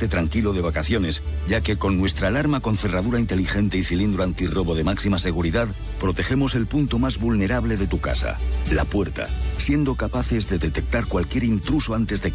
irte tranquilo de vacaciones, ya que con nuestra alarma con cerradura inteligente y cilindro antirrobo de máxima seguridad, protegemos el punto más vulnerable de tu casa, la puerta, siendo capaces de detectar cualquier intruso antes de que